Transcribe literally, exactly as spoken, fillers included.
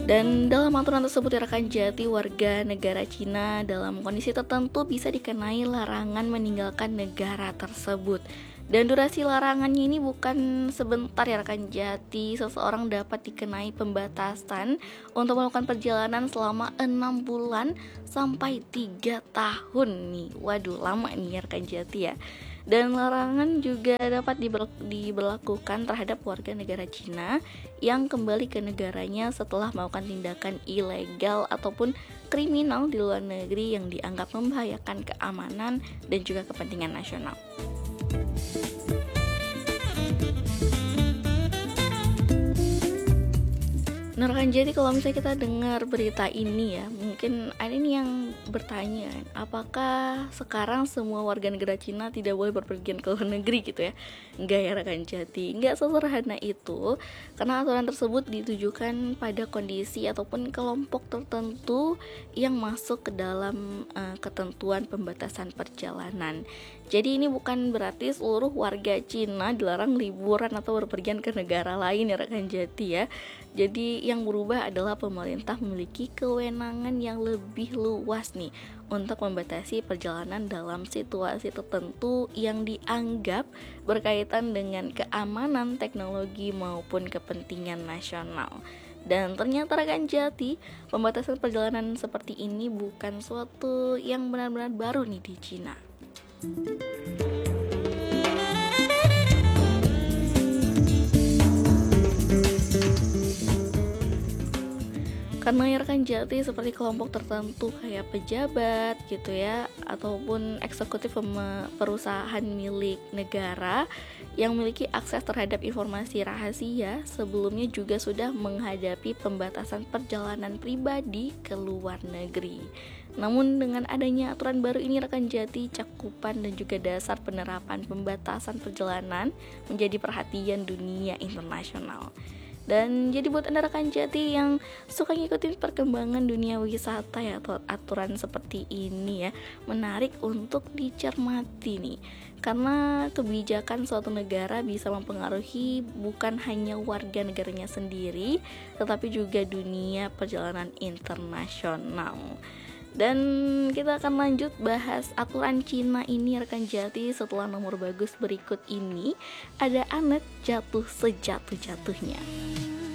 Dan dalam aturan tersebut ya rekan Jati, warga negara Cina dalam kondisi tertentu bisa dikenai larangan meninggalkan negara tersebut. Dan durasi larangannya ini bukan sebentar ya rekan Jati. Seseorang dapat dikenai pembatasan untuk melakukan perjalanan selama enam bulan sampai tiga tahun nih. Waduh, lama nih ya rekan Jati ya. Dan larangan juga dapat diberlakukan terhadap warga negara Cina yang kembali ke negaranya setelah melakukan tindakan ilegal ataupun kriminal di luar negeri yang dianggap membahayakan keamanan dan juga kepentingan nasional. Nah rekan, jadi kalau misalnya kita dengar berita ini ya, mungkin ada ini yang bertanya, apakah sekarang semua warga negara Cina tidak boleh berpergian ke luar negeri gitu ya? Enggak ya rekan Jati, enggak sesederhana itu, karena aturan tersebut ditujukan pada kondisi ataupun kelompok tertentu yang masuk ke dalam uh, ketentuan pembatasan perjalanan. Jadi ini bukan berarti seluruh warga Cina dilarang liburan atau berpergian ke negara lain ya rekan Jati ya. Jadi yang berubah adalah pemerintah memiliki kewenangan yang lebih luas nih untuk membatasi perjalanan dalam situasi tertentu yang dianggap berkaitan dengan keamanan teknologi maupun kepentingan nasional. Dan ternyata rekan Jati, pembatasan perjalanan seperti ini bukan suatu yang benar-benar baru nih di Cina. Karena ya rekan Jati, seperti kelompok tertentu kayak pejabat gitu ya, ataupun eksekutif perusahaan milik negara yang memiliki akses terhadap informasi rahasia sebelumnya juga sudah menghadapi pembatasan perjalanan pribadi ke luar negeri. Namun dengan adanya aturan baru ini rekan Jati, cakupan dan juga dasar penerapan pembatasan perjalanan menjadi perhatian dunia internasional. Dan jadi buat Anda rekan Jati yang suka ngikutin perkembangan dunia wisata ya, atau aturan seperti ini ya, menarik untuk dicermati nih. Karena kebijakan suatu negara bisa mempengaruhi bukan hanya warga negaranya sendiri, tetapi juga dunia perjalanan internasional. Dan kita akan lanjut bahas aturan Cina ini rekan Jati setelah nomor bagus berikut ini. Ada Anet jatuh sejatuh-jatuhnya.